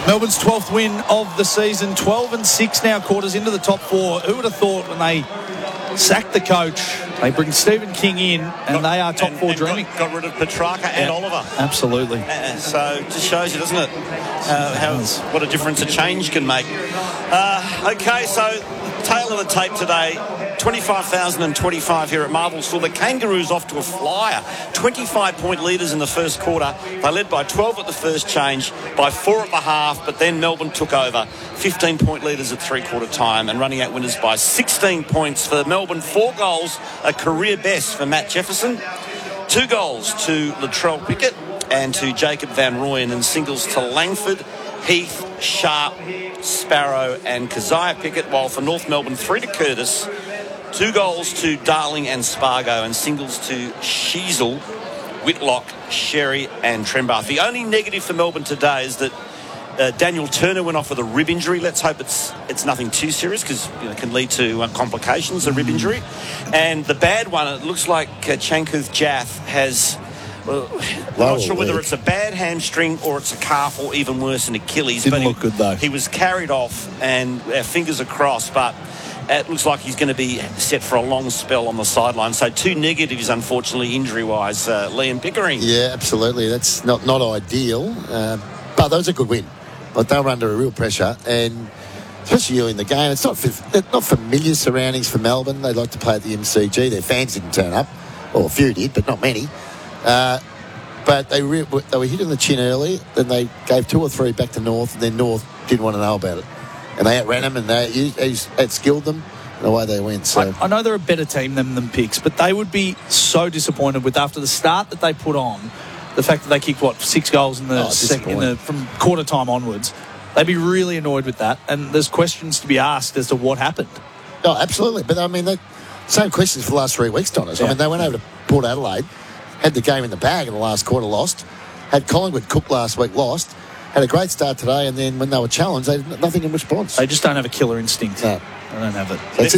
Melbourne's 12th win of the season, 12-6 now, quarters into the top four. Who would have thought when they sacked the coach, they bring Stephen King in, and they are top four dreaming. Got rid of Petrarca and Oliver. Absolutely. So it just shows you, doesn't it, what a difference a change can make. Okay, so tail of the tape today. 25,025 here at Marvellsville. The Kangaroos off to a flyer. 25-point leaders in the first quarter. They led by 12 at the first change, by 4 at the half, but then Melbourne took over. 15-point leaders at three-quarter time and running out winners by 16 points for Melbourne. 4 goals, a career best for Matt Jefferson. 2 goals to Latrell Pickett and to Jacob Van Rooyen, and singles to Langford, Heath, Sharp, Sparrow and Keziah Pickett, while for North Melbourne, 3 to Curtis, 2 goals to Darling and Spargo, and singles to Sheasel, Whitlock, Sherry and Trembath. The only negative for Melbourne today is that Daniel Turner went off with a rib injury. Let's hope it's nothing too serious, because it can lead to complications, a rib injury. And the bad one, it looks like Chankuth Jath has... I'm not sure whether it's a bad hamstring or it's a calf or even worse, an Achilles. Didn't look good, though. He was carried off, and our fingers are crossed, but it looks like he's going to be set for a long spell on the sideline. So 2 negatives, unfortunately, injury-wise. Liam Pickering. Yeah, absolutely. That's not ideal, but that was a good win. But they were under a real pressure, and especially early in the game. It's not familiar surroundings for Melbourne. They like to play at the MCG. Their fans didn't turn up, or a few did, but not many. But they were hit in the chin early, then they gave 2 or 3 back to North, and then North didn't want to know about it. And they outran them, and they outskilled them, and away they went. So I know they're a better team than Picks, but they would be so disappointed with, after the start that they put on, the fact that they kicked, 6 goals in the from quarter time onwards. They'd be really annoyed with that, and there's questions to be asked as to what happened. Oh, absolutely. But I mean, same questions for the last 3 weeks, Donners. Yeah. I mean, they went over to Port Adelaide, had the game in the bag in the last quarter, lost. Had Collingwood cooked last week, lost. Had a great start today, and then when they were challenged, they had nothing in response. They just don't have a killer instinct. No. They don't have it. So